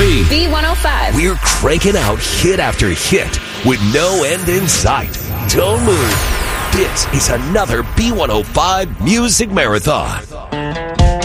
B. B105. We're cranking out hit after hit with no end in sight. Don't move. This is another B105 Music Marathon.